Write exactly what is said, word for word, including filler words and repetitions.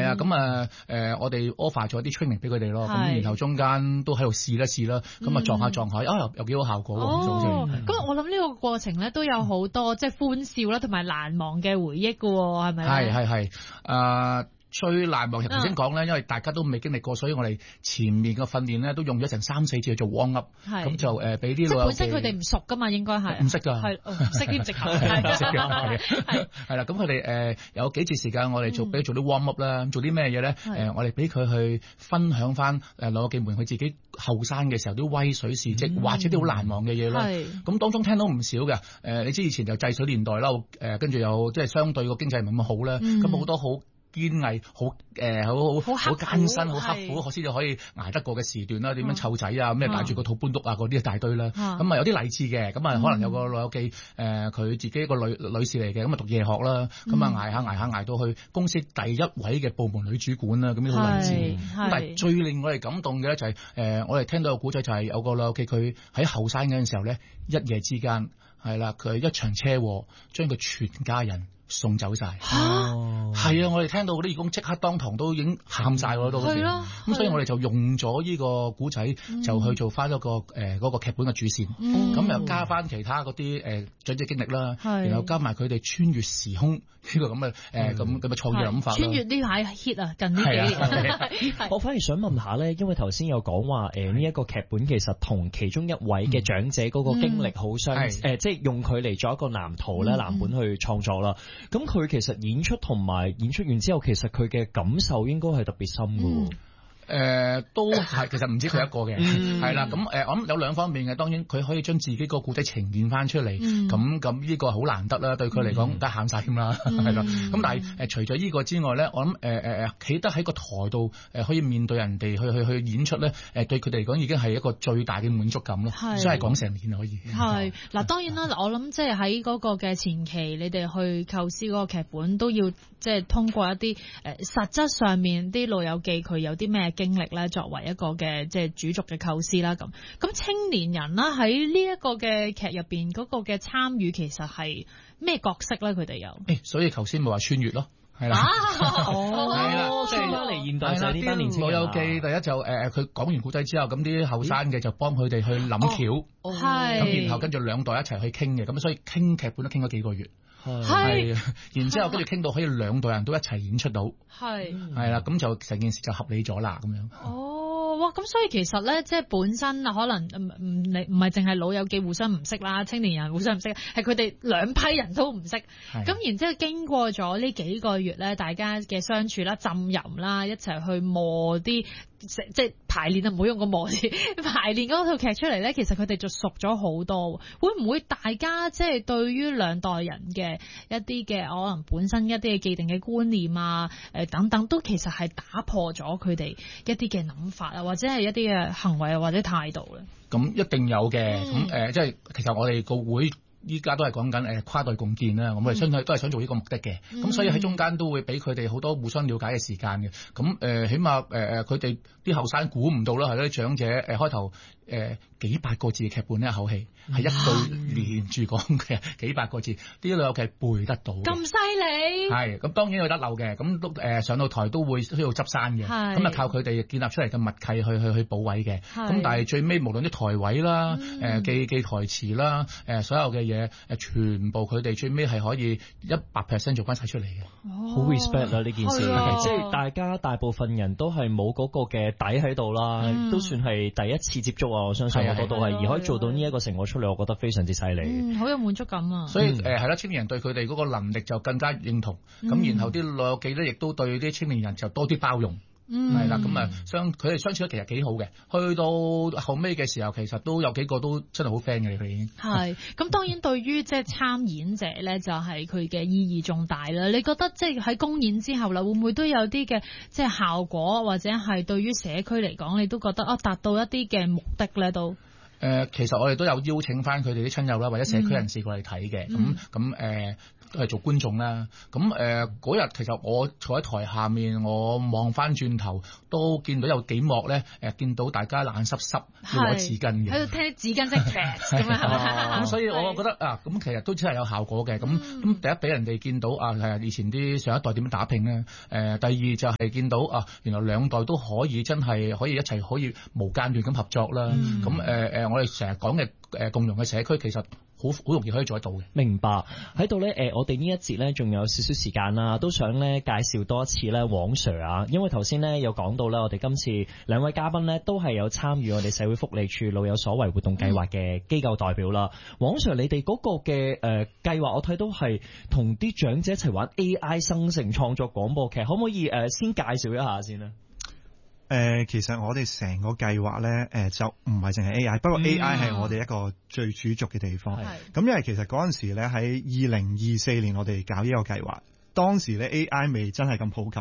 啊，咁啊誒，我哋 offer 咗啲 training 俾佢哋咯，咁然後中間都喺度試一試啦，咁啊撞下撞下，啊又幾好效果喎。 哦，咁我諗呢個過程咧都有好多即係歡笑啦，同埋難忘嘅回憶㗎喎，係咪？ 係係係，誒。最難忘，頭先講咧，因為大家都未經歷過，所以我哋前面嘅訓練咧都用咗成三四次去做 warm up， 咁就誒俾啲老友記。 即係本身佢哋唔熟噶嘛，應該係唔識㗎， 係唔識啲直頭， 係識㗎，係啦。咁佢哋誒有幾節時間，我哋做俾佢做啲 warm up 啦，做啲咩嘢咧？誒，我哋俾佢去分享翻誒老友記們佢自己後生嘅時候啲威水事蹟，或者啲好難忘嘅嘢啦。咁當中聽到唔少嘅誒，你知以前就制水年代啦，誒跟住又即係相對個經濟唔咁好啦，咁好多好堅毅，好誒，好好好艱辛，好刻苦，先至可以捱得過嘅時段啦。點樣湊仔啊？咩帶住個肚搬屋啊？嗰啲一大堆啦。咁啊有啲勵志嘅，咁啊可能有個老友記誒，佢自己一個女女士嚟嘅，咁啊讀夜學啦，咁啊捱下捱下捱到去公司第一位嘅部門女主管啦，咁呢好勵志。咁但係最令我哋感動嘅咧就係誒，我哋聽到個古仔就係有個老友記佢喺後生嗰陣時候咧，一夜之間係啦，佢一場車禍將佢全家人送走晒。係啊！我哋聽到嗰啲義工即刻當堂都已經喊晒嗰度嗰時，咁所以我哋就用咗呢個古仔，就去做翻一個誒嗰個劇本嘅主線，咁又加翻其他嗰啲誒長者經歷啦，然後加埋佢哋穿越時空呢個咁嘅誒咁咁嘅創意諗法。 穿越呢排 hit 啊，近呢幾年。 我反而想問下咧，因為頭先有講話誒呢一個劇本其實同其中一位嘅長者嗰個經歷好相誒，即係用佢嚟做一個藍圖咧藍本去創作啦。咁佢其實演出同埋演出完之後，其實佢嘅感受應該係特別深㗎。 誒、呃、都係，其實唔止佢一個嘅，係啦、嗯。咁誒、呃，我諗有兩方面嘅。當然佢可以將自己個故仔呈現翻出嚟，咁咁呢個好難得啦。對佢嚟講，得喊晒添啦，係啦。咁但係誒、呃，除咗呢個之外咧，我諗誒誒誒，企得喺個台度誒、呃，可以面對人哋去去去演出咧，誒、呃，對佢哋嚟講已經係一個最大嘅滿足感咯。係，真係講成年可以。 係嗱，當然啦，我諗即係喺嗰個嘅前期，你哋去構思嗰個劇本都要即係通過一啲誒、呃、實質上面啲老友記佢有啲咩經歷咧，作為一個嘅即係主軸嘅構思啦，咁咁青年人啦喺呢一個嘅劇入邊嗰個嘅參與，其實係咩角色咧？佢哋有誒，所以頭先咪話穿越咯，係啦， 哦，係啦，即係翻嚟現代就係呢班年青人。老友記第一就誒誒，佢講完古仔之後，咁啲後生嘅就幫佢哋去諗橋，係咁，然後跟住兩代一齊去傾嘅，咁所以傾劇本都傾咗幾個月。係，然之後跟住傾到可以兩代人都一齊演出到，係係啦，咁就成件事就合理咗啦，咁樣。 哦，哇！咁所以其實咧，即係本身啊，可能唔唔你唔係淨係老友記互相唔識啦，青年人互相唔識，係佢哋兩批人都唔識。咁然之後經過咗呢幾個月咧，大家嘅相處啦、浸淫啦，一齊去磨啲。即係排練啊，唔好用個磨字。排練嗰套劇出嚟咧，其實佢哋就熟咗好多。會唔會大家即係對於兩代人嘅一啲嘅可能本身一啲嘅既定嘅觀念啊，誒等等，都其實係打破咗佢哋一啲嘅諗法啊，或者係一啲嘅行為啊，或者態度咧？ 咁一定有嘅。咁誒、嗯呃，即係其實我哋個會。依家都係講緊誒跨代共建啦，我哋相信都係想做呢個目的嘅，咁、嗯、所以喺中間都會俾佢哋好多互相了解嘅時間嘅，咁誒、呃、起碼誒誒佢哋啲後生估唔到啦，係啲長者誒、呃、開頭誒、呃、幾百個字嘅劇本呢一口氣係一句連住講嘅幾百個字，啲老友記背得到， 咁犀利， 係咁當然有得漏嘅，咁都誒上到台都會需要執生嘅，咁啊靠佢哋建立出嚟嘅默契去去去補位嘅，咁但係最尾無論啲台位啦，誒、嗯呃、記記台詞啦，誒、呃、所有嘅嘢。誒，全部佢哋最尾係可以一百 percent 做翻晒出嚟嘅， 好 respect 啦呢件事，即係大家大部分人都係冇嗰個嘅底喺度啦，嗯、都算係第一次接觸啊！我相信好多都係，而可以做到呢一個成果出嚟，我覺得非常之犀利，好、 嗯、有滿足感啊！ 所以誒係啦，青年人對佢哋嗰個能力就更加認同，咁、嗯、然後啲老友記咧亦都對啲青年人就多啲包容。嗯，係啦，咁啊，相佢哋相處得其實幾好嘅。去到後尾嘅時候，其實都有幾個都真係好 friend 嘅，佢已經係。咁當然對於即係參演者咧，就係佢嘅意義重大啦。你覺得即係喺公演之後啦，會唔會都有啲嘅即係效果，或者係對於社區嚟講，你都覺得啊達到一啲嘅目的咧都？ 呃，其實我哋都有邀請翻佢哋啲親友啦，或者社區人士過嚟睇嘅，咁咁誒都係做觀眾啦。咁誒嗰日其實我坐喺台下面，我望翻轉頭都見到有幾幕咧，誒、呃、見到大家冷濕濕要攞紙巾嘅， 喺度聽啲紙巾聲咁樣。 咁所以我覺得啊，咁其實都真係有效果嘅。咁咁、嗯、第一俾人哋見到啊，係以前啲上一代點樣打拼咧。誒、呃，第二就係見到啊，原來兩代都可以真係可以一齊可以無間斷咁合作啦。咁誒誒，我哋成日講嘅誒共融嘅社區，其實好好容易可以做得到嘅。 明白。喺度咧，誒，我哋呢一節咧仲有少少時間啦，都想咧介紹多一次咧黃 Sir 啊，因為頭先咧有講到咧，我哋今次兩位嘉賓咧都係有參與我哋社會福利署老有所為活動計劃嘅機構代表啦。黃 Sir，你哋嗰個嘅誒計劃，我睇到係同啲長者一齊玩 A I 生成創作廣播劇，可唔可以誒先介紹一下先呢？ 誒、呃，其實我哋成個計劃咧，誒、呃、就唔係淨係 A I， 不過 A I 係我哋一個最主軸嘅地方。咁、嗯、因為其實嗰陣時咧，喺二零二四年我哋搞呢個計劃，當時咧 A I 未真係咁普及。